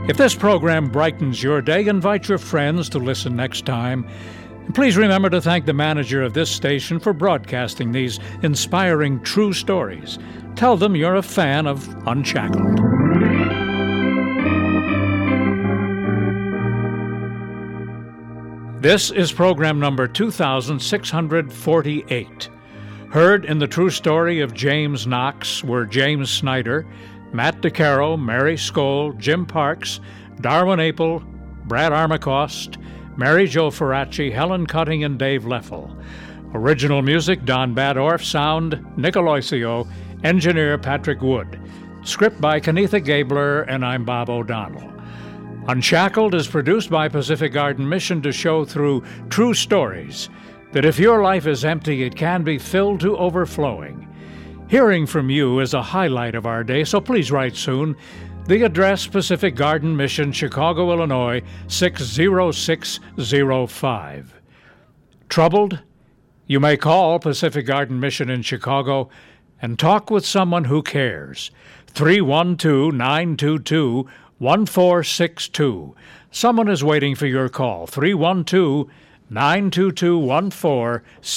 If this program brightens your day, invite your friends to listen next time. And please remember to thank the manager of this station for broadcasting these inspiring true stories. Tell them you're a fan of Unshackled. This is program number 2648. Heard in the true story of James Knox were James Snyder, Matt DeCaro, Mary Skoll, Jim Parks, Darwin Apel, Brad Armacost, Mary Jo Ferracci, Helen Cutting, and Dave Leffel. Original music, Don Badorf. Sound, Nick Aloisio. Engineer, Patrick Wood. Script by Kenitha Gabler, and I'm Bob O'Donnell. Unshackled is produced by Pacific Garden Mission to show through true stories that if your life is empty, it can be filled to overflowing. Hearing from you is a highlight of our day, so please write soon. The address, Pacific Garden Mission, Chicago, Illinois, 60605. Troubled? You may call Pacific Garden Mission in Chicago and talk with someone who cares. 312-922-1462. Someone is waiting for your call. 312-922-1462.